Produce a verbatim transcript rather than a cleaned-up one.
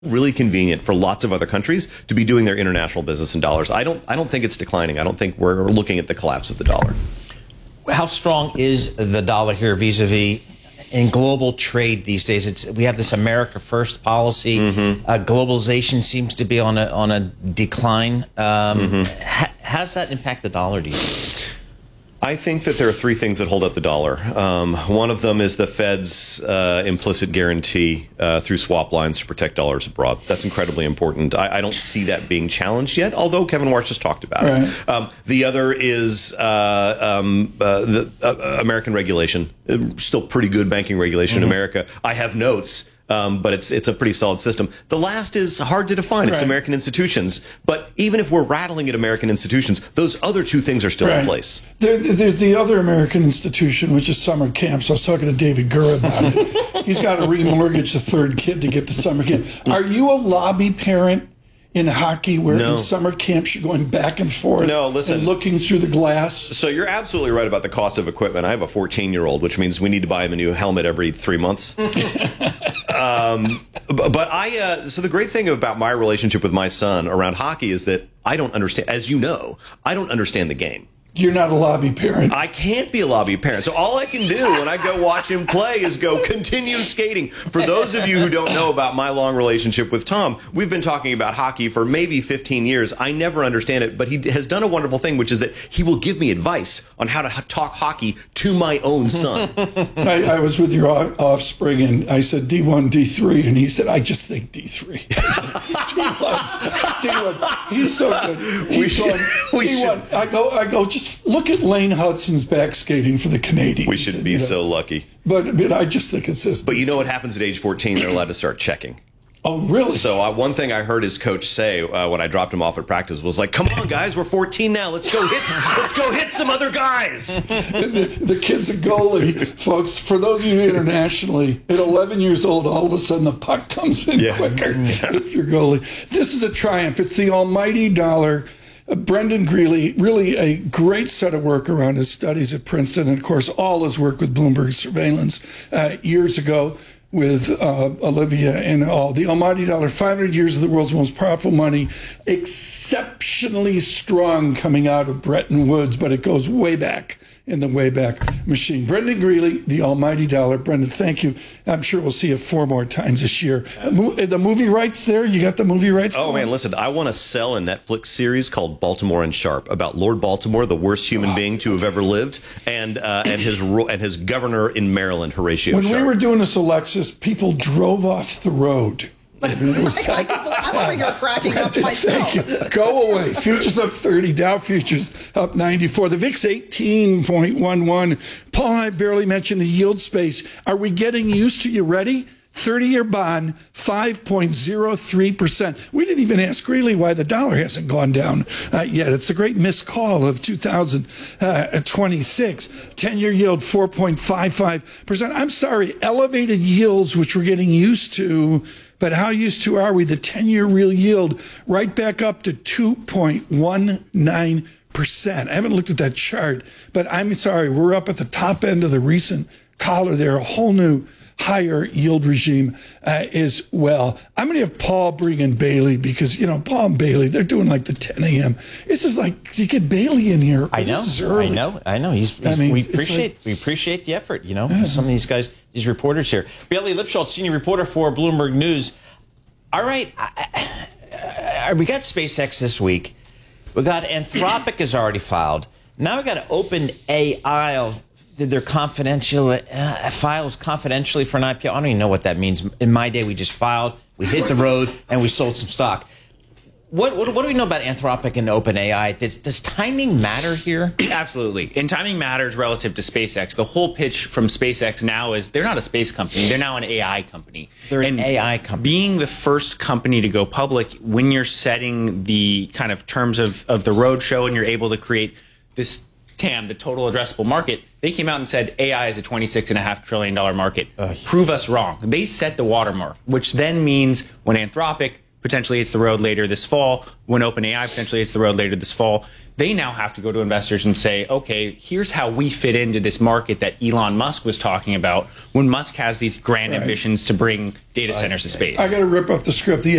really convenient for lots of other countries to be doing their international business in dollars. I don't I don't think it's declining. I don't think we're looking at the collapse of the dollar. How strong is the dollar here vis-a-vis in global trade these days? It's we have this America First policy. Mm-hmm. uh, globalization seems to be on a on a decline. Um, mm-hmm. ha- how does that impact the dollar, do you think? I think that there are three things that hold up the dollar. Um, one of them is the Fed's uh, implicit guarantee uh, through swap lines to protect dollars abroad. That's incredibly important. I, I don't see that being challenged yet, although Kevin Warsh has talked about right. it. Um, the other is uh, um, uh, the uh, American regulation. Still pretty good banking regulation mm-hmm. in America. I have notes. Um, but it's it's a pretty solid system. The last is hard to define. It's right. American institutions. But even if we're rattling at American institutions, those other two things are still right. in place. There, there's the other American institution, which is summer camps. I was talking to David Gura about it. He's got to remortgage the third kid to get to summer camp. Are you a lobby parent in hockey where no. in summer camps you're going back and forth no, listen. and looking through the glass? So you're absolutely right about the cost of equipment. I have a fourteen-year-old, which means we need to buy him a new helmet every three months. um, but I, uh, so the great thing about my relationship with my son around hockey is that I don't understand, as you know, I don't understand the game. You're not a lobby parent. I can't be a lobby parent. So all I can do when I go watch him play is go continue skating. For those of you who don't know about my long relationship with Tom, we've been talking about hockey for maybe fifteen years. I never understand it, but he has done a wonderful thing, which is that he will give me advice on how to talk hockey to my own son. I, I was with your offspring, and I said D one, D three, and he said, I just think D three. D one, D one. He's so good. He's we should, going, we D one. should. I go, I go, just look at Lane Hudson's back skating for the Canadians. We should be you know. so lucky. But, but I just think it's this. But you know what happens at age fourteen? They're allowed to start checking. Oh, really? So uh, one thing I heard his coach say uh, when I dropped him off at practice was like, "Come on, guys, we're fourteen now. Let's go hit. Let's go hit some other guys." the, the kid's a goalie, folks. For those of you internationally, at eleven years old, all of a sudden the puck comes in yeah. quicker. Yeah. If you're goalie, this is a triumph. It's the almighty dollar. Uh, Brendan Greeley, really a great set of work around his studies at Princeton, and of course all his work with Bloomberg Surveillance uh, years ago with uh, Olivia and all. The almighty dollar, five hundred years of the world's most powerful money, exceptionally strong coming out of Bretton Woods, but it goes way back in the Wayback Machine. Brendan Greeley, the almighty dollar. Brendan, thank you. I'm sure we'll see you four more times this year. The movie rights there? You got the movie rights? Oh, man, listen, I want to sell a Netflix series called Baltimore and Sharp about Lord Baltimore, the worst human oh. being to have ever lived, and uh, and his and his governor in Maryland, Horatio When Sharp. we were doing this, Alexis, people drove off the road. I mean, it was like, I'm over here cracking up myself. Thank you. Go away. Futures up thirty. Dow futures up ninety-four. The V I X eighteen point one one. Paul and I barely mentioned the yield space. Are we getting used to, you ready? thirty-year bond, five point zero three percent. We didn't even ask Greeley why the dollar hasn't gone down uh, yet. It's a great missed call of two thousand twenty-six. ten-year yield, four point five five percent. I'm sorry, elevated yields, which we're getting used to, but how used to are we? The ten-year real yield right back up to two point one nine percent. I haven't looked at that chart, but I'm sorry, we're up at the top end of the recent collar there, a whole new higher yield regime uh, as well. I'm going to have Paul bring in Bailey because, you know, Paul and Bailey, they're doing like the ten a.m. This is like, you get Bailey in here. I know. I know. I know. He's, he's I mean, we appreciate like, we appreciate the effort, you know, yeah. some of these guys, these reporters here. Bailey Lipschultz, senior reporter for Bloomberg News. All right. I, I, we got SpaceX this week. We got Anthropic has already filed. Now we got OpenAI did their confidential uh, files confidentially for an I P O. I don't even know what that means. In my day, we just filed, we hit the road, and we sold some stock. What, what, what do we know about Anthropic and OpenAI? Does, does timing matter here? Absolutely. And timing matters relative to SpaceX. The whole pitch from SpaceX now is they're not a space company. They're now an A I company. They're and an A I company. Being the first company to go public, when you're setting the kind of terms of, of the roadshow and you're able to create this T A M, the total addressable market, they came out and said A I is a twenty-six point five trillion dollars market. Uh, Prove us wrong. They set the watermark, which then means when Anthropic potentially hits the road later this fall, when OpenAI potentially hits the road later this fall, they now have to go to investors and say, okay, here's how we fit into this market that Elon Musk was talking about when Musk has these grand right. ambitions to bring data centers to space. I got to rip up the script. The